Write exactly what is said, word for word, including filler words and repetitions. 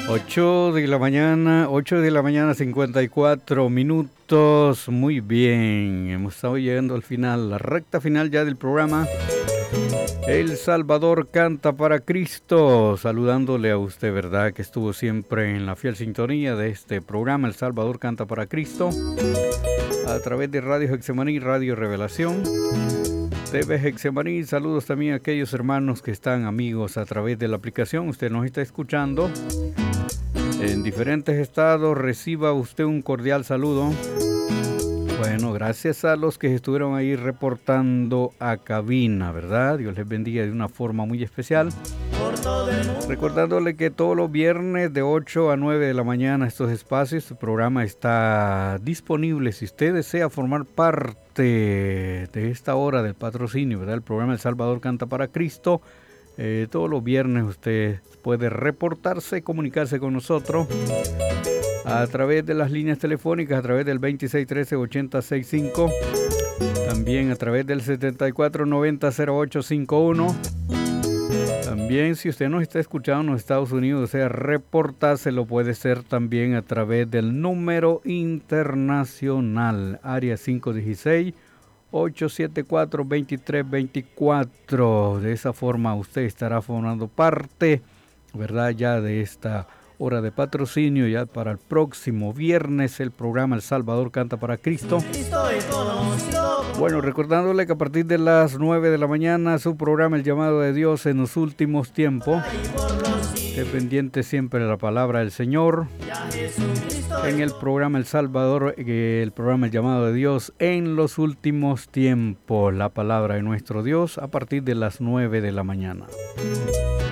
ocho de la mañana, ocho de la mañana, cincuenta y cuatro minutos. Muy bien, hemos estado llegando al final, la recta final ya del programa. El Salvador canta para Cristo. Saludándole a usted, ¿verdad? Que estuvo siempre en la fiel sintonía de este programa, El Salvador canta para Cristo. A través de Radio Getsemaní, Radio Revelación. T V Getsemaní, saludos también a aquellos hermanos que están amigos a través de la aplicación. Usted nos está escuchando en diferentes estados. Reciba usted un cordial saludo. Bueno, gracias a los que estuvieron ahí reportando a cabina, ¿verdad? Dios les bendiga de una forma muy especial. Recordándole que todos los viernes de ocho a nueve de la mañana estos espacios, el programa está disponible. Si usted desea formar parte de esta hora del patrocinio, ¿verdad? El programa El Salvador canta para Cristo. Eh, todos los viernes usted puede reportarse, comunicarse con nosotros a través de las líneas telefónicas, a través del veintiséis trece ochenta sesenta y cinco, también a través del setenta y cuatro noventa cero ocho cincuenta y uno. También si usted nos está escuchando en los Estados Unidos, desea reportarse, lo puede hacer también a través del número internacional, área cinco uno seis, ocho siete cuatro, dos tres dos cuatro. De esa forma usted estará formando parte, ¿verdad? Ya de esta hora de patrocinio, ya para el próximo viernes, el programa El Salvador canta para Cristo. Bueno, recordándole que a partir de las nueve de la mañana, su programa El Llamado de Dios en los últimos tiempos. Esté pendiente siempre de la palabra del Señor. En el programa El Salvador, el programa El Llamado de Dios en los últimos tiempos. La palabra de nuestro Dios a partir de las nueve de la mañana.